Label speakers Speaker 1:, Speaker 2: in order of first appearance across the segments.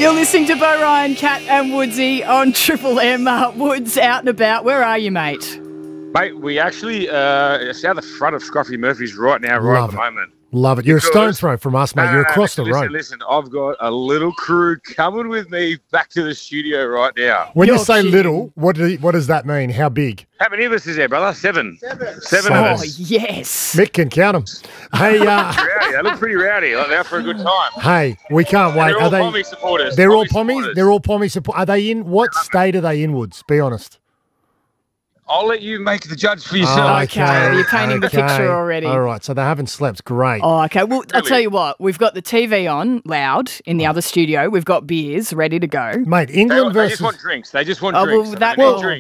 Speaker 1: You're listening to Bo Ryan, Cat and Woodsy on Triple M. Woods out and about. Where are you, mate?
Speaker 2: Mate, we actually it's out the front of Scruffy Murphy's right now, at the moment.
Speaker 3: Love it. You're a stone's throw from us, mate. You're across the road.
Speaker 2: Listen, I've got a little crew coming with me back to the studio right now.
Speaker 3: When you say little, what does that mean? How big?
Speaker 2: How many of us is there, brother? Seven of us.
Speaker 1: Oh, yes.
Speaker 3: Mick can count them. Hey,
Speaker 2: They look pretty rowdy. Like they're out for a good time.
Speaker 3: Hey, we can't wait.
Speaker 2: They're all Pommy supporters.
Speaker 3: They're all Pommy? They're all Pommy supporters. Are they in? What state are they in, Woods? Be honest.
Speaker 2: I'll let you make the judge for yourself.
Speaker 1: Oh, okay. You're painting the picture already.
Speaker 3: All right, so they haven't slept. Great.
Speaker 1: Oh, okay. Well, I'll tell you what. We've got the TV on loud in the other studio. We've got beers ready to go.
Speaker 3: Mate, England versus...
Speaker 2: They just want drinks. They just want drinks.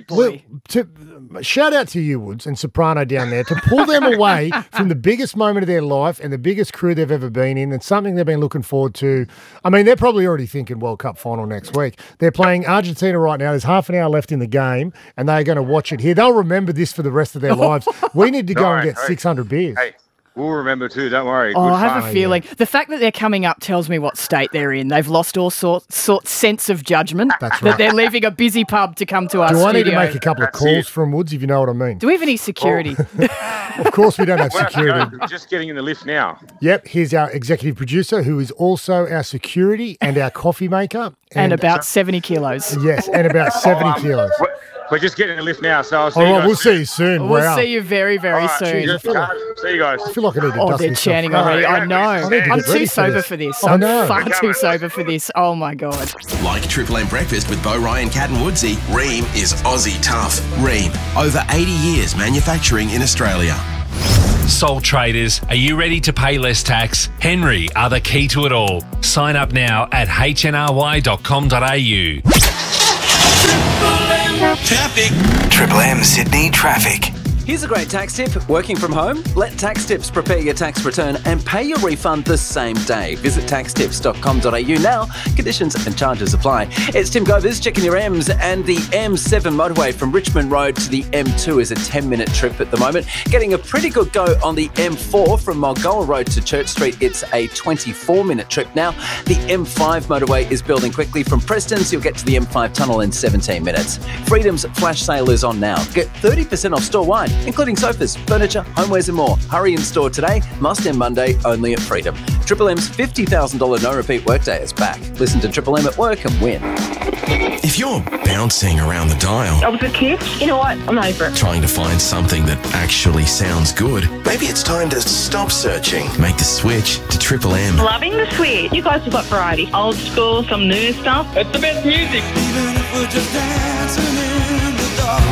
Speaker 3: Shout out to you, Woods, and Soprano down there to pull them away from the biggest moment of their life and the biggest crew they've ever been in and something they've been looking forward to. I mean, they're probably already thinking World Cup final next week. They're playing Argentina right now. There's half an hour left in the game, and they're going to watch it here. They'll remember this for the rest of their lives. We need to go and get 600 beers.
Speaker 2: Hey, we'll remember too, don't worry.
Speaker 1: I have a feeling. The fact that they're coming up tells me what state they're in. They've lost all sorts sense of judgment.
Speaker 3: That's right.
Speaker 1: That they're leaving a busy pub to come to our studio.
Speaker 3: Do I need to make a couple of calls from Woods, if you know what I mean?
Speaker 1: Do we have any security?
Speaker 3: Of course we don't have security.
Speaker 2: We're just getting in the lift now.
Speaker 3: Yep, here's our executive producer, who is also our security and our coffee maker.
Speaker 1: And about 70 kilos.
Speaker 3: Yes, and about 70 kilos.
Speaker 2: We're just getting in the lift now, so I'll see
Speaker 3: you
Speaker 2: guys.
Speaker 3: We'll see you soon.
Speaker 1: We'll see you very, very soon.
Speaker 2: See you guys.
Speaker 3: I feel like I need to dust
Speaker 1: they're chanting already. I know. I'm too sober for this. I'm far too sober for this. Oh, my God.
Speaker 4: Like Triple M Breakfast with Bo Ryan, Cat and Woodsy, Ream is Aussie tough. Ream, over 80 years manufacturing in Australia.
Speaker 5: Sole traders, are you ready to pay less tax? Henry are the key to it all. Sign up now at hnry.com.au.
Speaker 4: Traffic. Triple M Sydney traffic.
Speaker 6: Here's a great tax tip. Working from home? Let Tax Tips prepare your tax return and pay your refund the same day. Visit taxtips.com.au now. Conditions and charges apply. It's Tim Govers checking your M's, and the M7 motorway from Richmond Road to the M2 is a 10-minute trip at the moment. Getting a pretty good go on the M4 from Mulgoa Road to Church Street. It's a 24-minute trip now. The M5 motorway is building quickly from Preston, so you'll get to the M5 tunnel in 17 minutes. Freedom's flash sale is on now. Get 30% off store-wide, including sofas, furniture, homewares and more. Hurry in store today, must end Monday, only at Freedom. Triple M's $50,000 no-repeat workday is back. Listen to Triple M at work and win.
Speaker 4: If you're bouncing around the dial...
Speaker 7: I was a kid. You know what? I'm over it.
Speaker 4: Trying to find something that actually sounds good, maybe it's time to stop searching. Make the switch to Triple M.
Speaker 7: Loving the switch. You guys have got variety. Old school, some new stuff. It's the best music. Even if we're just dancing in the dark.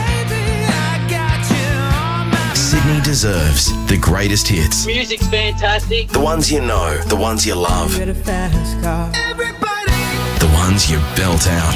Speaker 4: Sydney deserves the greatest hits.
Speaker 8: Music's fantastic.
Speaker 4: The ones you know, the ones you love. The ones you belt out.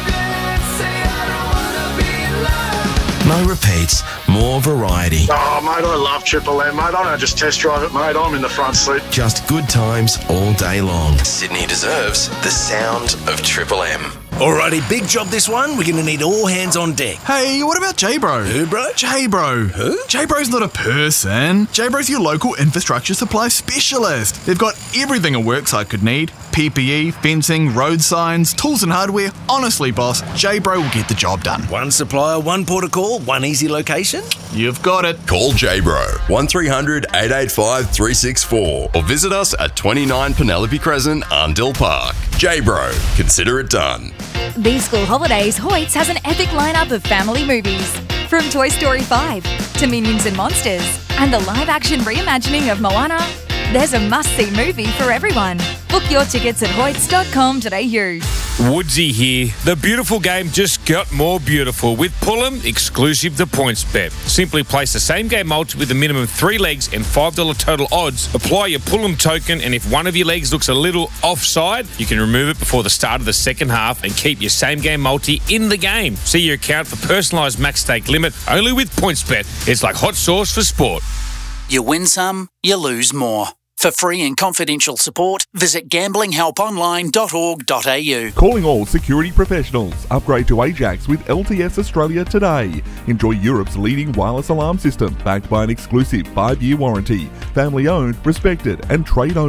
Speaker 4: No repeats, more variety.
Speaker 9: Oh, mate, I love Triple M, mate. I don't just test drive it, mate. I'm in the front seat.
Speaker 4: Just good times all day long. Sydney deserves the sound of Triple M.
Speaker 10: Alrighty, big job this one. We're going to need all hands on deck.
Speaker 11: Hey, what about J-Bro?
Speaker 10: Who, bro?
Speaker 11: J-Bro.
Speaker 10: Who?
Speaker 11: J-Bro's not a person. J-Bro's your local infrastructure supply specialist. They've got everything a worksite could need. PPE, fencing, road signs, tools and hardware. Honestly, boss, J-Bro will get the job done.
Speaker 10: One supplier, one port of call, one easy location?
Speaker 11: You've got it.
Speaker 12: Call J-Bro, 1300 885 364 or visit us at 29 Penelope Crescent, Arndell Park. J-Bro, consider it done.
Speaker 13: These school holidays, Hoyts has an epic lineup of family movies. From Toy Story 5 to Minions and Monsters and the live-action reimagining of Moana, there's a must-see movie for everyone. Book your tickets at hoyts.com.au.
Speaker 5: Woodsy here. The beautiful game just got more beautiful with Pullum exclusive to PointsBet. Simply place the same game multi with a minimum 3 legs and $5 total odds. Apply your Pullum token, and if one of your legs looks a little offside, you can remove it before the start of the second half and keep your same game multi in the game. See your account for personalised max stake limit only with PointsBet. It's like hot sauce for sport.
Speaker 14: You win some, you lose more. For free and confidential support, visit gamblinghelponline.org.au.
Speaker 15: Calling all security professionals. Upgrade to Ajax with LTS Australia today. Enjoy Europe's leading wireless alarm system, backed by an exclusive 5-year warranty. Family owned, respected and trade only.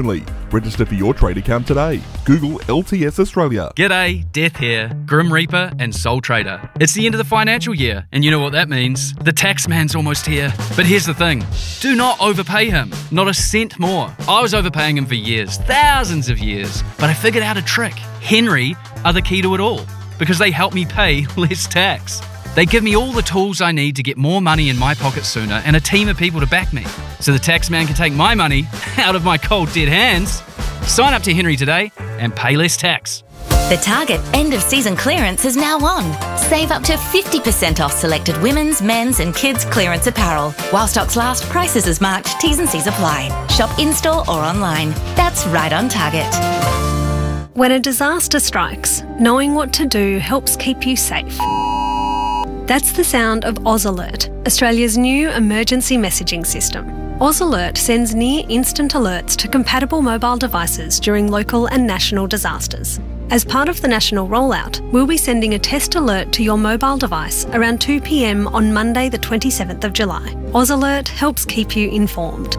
Speaker 15: Register for your trade account today. Google LTS Australia.
Speaker 8: G'day, Death here, Grim Reaper and Soul Trader. It's the end of the financial year, and you know what that means. The tax man's almost here. But here's the thing, do not overpay him. Not a cent more. I was overpaying him for years, thousands of years, but I figured out a trick. Henry are the key to it all, because they help me pay less tax. They give me all the tools I need to get more money in my pocket sooner and a team of people to back me, so the tax man can take my money out of my cold dead hands. Sign up to Henry today and pay less tax.
Speaker 16: The Target end of season clearance is now on. Save up to 50% off selected women's, men's and kids clearance apparel. While stocks last, prices as marked, T's and C's apply. Shop in-store or online. That's right on Target.
Speaker 17: When a disaster strikes, knowing what to do helps keep you safe. That's the sound of Oz Alert, Australia's new emergency messaging system. Oz Alert sends near instant alerts to compatible mobile devices during local and national disasters. As part of the national rollout, we'll be sending a test alert to your mobile device around 2 p.m. on Monday the 27th of July. Oz Alert helps keep you informed.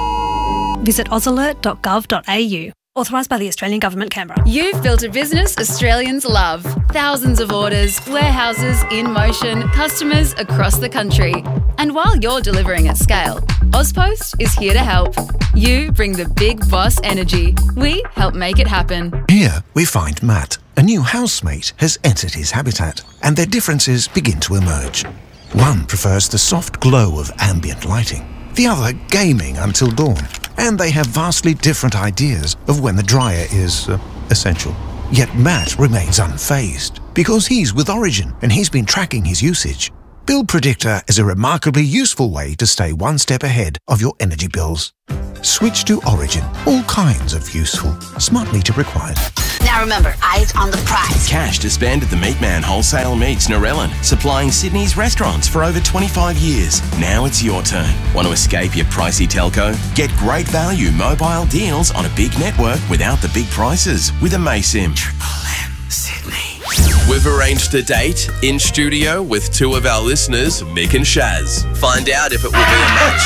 Speaker 17: Visit ozalert.gov.au. Authorised by the Australian Government, Canberra.
Speaker 18: You've built a business Australians love. Thousands of orders, warehouses in motion, customers across the country. And while you're delivering at scale, Ozpost is here to help. You bring the big boss energy. We help make it happen.
Speaker 19: Here we find Matt. A new housemate has entered his habitat, and their differences begin to emerge. One prefers the soft glow of ambient lighting, the other gaming until dawn. And they have vastly different ideas of when the dryer is essential. Yet Matt remains unfazed because he's with Origin and he's been tracking his usage. Bill Predictor is a remarkably useful way to stay one step ahead of your energy bills. Switch to Origin. All kinds of useful. Smart meter required.
Speaker 20: Now remember, eyes on the prize.
Speaker 4: Cash to spend at the Meatman Wholesale Meats Narellan, supplying Sydney's restaurants for over 25 years. Now it's your turn. Want to escape your pricey telco? Get great value mobile deals on a big network without the big prices with a Maysim.
Speaker 10: Sydney.
Speaker 12: We've arranged a date in studio with two of our listeners, Mick and Shaz. Find out if it will be a match.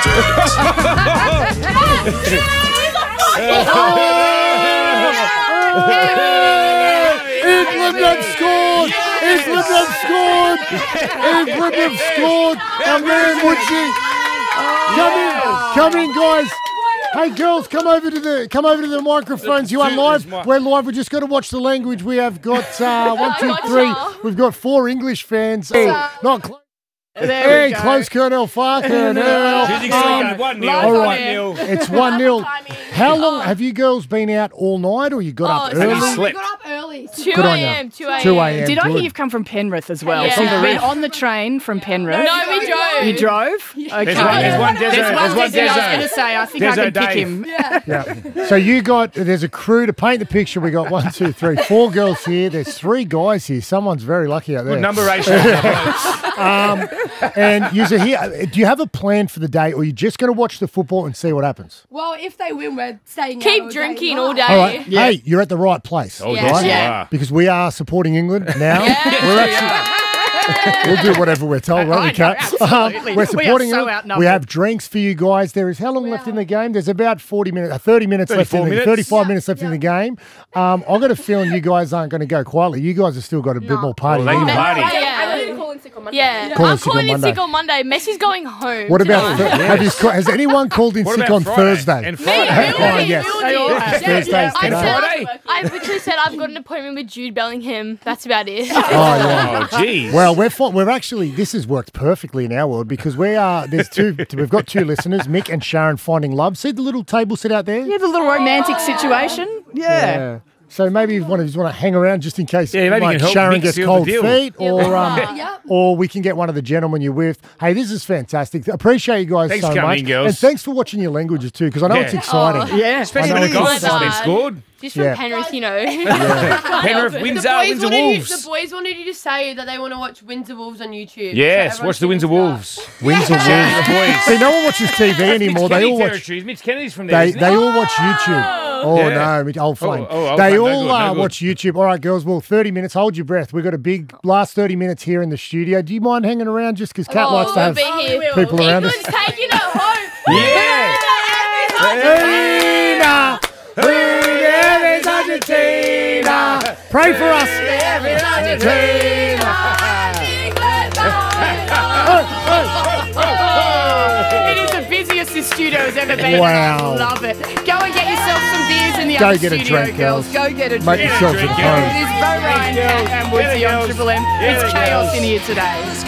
Speaker 3: England have scored! England have scored! England have scored! And man, Woodsy, come in, guys. Hey girls, come over to the microphones. You are live. We're live. We just got to watch the language. We have got 1, 2, 3. We've got 4 English fans. Not close. Hey, close, Colonel Farquhar.
Speaker 5: 1-0.
Speaker 3: All right, it's 1-0. How long have you girls been out all night, or you got up early?
Speaker 1: We
Speaker 21: got up early.
Speaker 1: 2
Speaker 3: Good on
Speaker 1: a.m.
Speaker 3: you.
Speaker 1: 2 a.m.
Speaker 3: 2 a.m.
Speaker 1: Did I
Speaker 3: good.
Speaker 1: hear you've come from Penrith as well?
Speaker 21: Yeah.
Speaker 1: So you've been on the train from Penrith?
Speaker 21: No, we drove.
Speaker 1: You drove? Okay.
Speaker 5: There's one Desert.
Speaker 1: I was going to say, I think I can pick him.
Speaker 3: Yeah. So there's a crew to paint the picture. We got 1, 2, 3, 4 girls here. There's 3 guys here. Someone's very lucky out there.
Speaker 5: Good number ratio.
Speaker 3: And you're here. Do you have a plan for the day, or are you just going to watch the football and see what happens?
Speaker 21: Well, if they win, we're staying
Speaker 18: Keep
Speaker 21: out
Speaker 18: drinking all day.
Speaker 3: All right. Yeah. Hey, you're at the right place.
Speaker 5: Oh,
Speaker 3: right?
Speaker 5: yes,
Speaker 3: Because we are supporting England now. We're actually, we'll do whatever we're told, won't we, Kat?
Speaker 1: Absolutely.
Speaker 3: We're supporting
Speaker 1: we are so
Speaker 3: England.
Speaker 1: outnumbered.
Speaker 3: We have drinks for you guys. There is how long left in the game? There's about 30 minutes left 35 minutes left in the game. I've got a feeling you guys aren't going to go quietly. You guys have still got a bit more party.
Speaker 5: Well, they can party.
Speaker 21: I'm calling sick on Monday.
Speaker 18: Yeah,
Speaker 3: Call in
Speaker 18: I'm
Speaker 3: sick on
Speaker 18: calling in
Speaker 3: Monday.
Speaker 18: sick on Monday. Messi's going home.
Speaker 3: What about
Speaker 18: tonight.
Speaker 3: has anyone called in
Speaker 5: What
Speaker 3: sick
Speaker 5: about
Speaker 3: on
Speaker 5: Friday?
Speaker 3: Thursday?
Speaker 5: And Friday.
Speaker 3: Oh, yes. Thursday's
Speaker 18: I
Speaker 3: today.
Speaker 18: literally said I've got an appointment with Jude Bellingham. That's about it.
Speaker 3: Oh, yeah.
Speaker 5: Oh, geez.
Speaker 3: Well, we're actually, this has worked perfectly in our world because we've got 2 listeners, Mick and Sharon, finding love. See the little table set out there?
Speaker 1: Yeah, the little romantic situation. Yeah.
Speaker 3: So maybe if one of you want to hang around just in case
Speaker 5: maybe you can help
Speaker 3: Sharon
Speaker 5: Mick
Speaker 3: gets
Speaker 5: seal
Speaker 3: cold
Speaker 5: the deal.
Speaker 3: feet,
Speaker 21: Yeah.
Speaker 3: or we can get one of the gentlemen you're with. Hey, this is fantastic. Appreciate you guys
Speaker 5: Thanks
Speaker 3: so
Speaker 5: for coming
Speaker 3: much,
Speaker 5: in, girls.
Speaker 3: and thanks for watching your languages too, because I know it's exciting.
Speaker 1: Yeah,
Speaker 5: Especially
Speaker 3: I know
Speaker 5: when the
Speaker 3: it's
Speaker 5: guys have been
Speaker 3: exciting.
Speaker 5: scored.
Speaker 18: Just from Penrith, you know.
Speaker 5: Penrith, Windsor Wolves.
Speaker 21: The boys wanted you to say that they want to watch Windsor Wolves on YouTube.
Speaker 5: Yes,
Speaker 21: So
Speaker 5: watch the Windsor Wolves.
Speaker 3: Windsor Wolves.
Speaker 5: boys.
Speaker 3: See, no one watches TV anymore. They all watch.
Speaker 5: Mitch Kennedy's from there.
Speaker 3: They all watch YouTube. Oh
Speaker 5: Yeah.
Speaker 3: no, old flame.
Speaker 5: Old
Speaker 3: They
Speaker 5: flame, no
Speaker 3: all
Speaker 5: good, no good.
Speaker 3: watch YouTube. All right, girls. Well, 30 minutes. Hold your breath. We've got a big last 30 minutes here in the studio. Do you mind hanging around just because Kat likes to have
Speaker 18: be here.
Speaker 3: people around us?
Speaker 18: England's taking it home.
Speaker 5: Yeah.
Speaker 3: Hey, nah. Who there is Argentina? Pray for us.
Speaker 1: It is the busiest this studio has ever been.
Speaker 3: Wow.
Speaker 1: I love it. Go and get yourself some beers in the
Speaker 3: Go
Speaker 1: other
Speaker 3: get a
Speaker 1: studio,
Speaker 3: drink,
Speaker 1: girls.
Speaker 3: girls.
Speaker 1: Go get a drink.
Speaker 3: Make yourselves at home.
Speaker 1: It is Bo Ryan, Kat and Woodsy on Triple M. It's chaos in here today.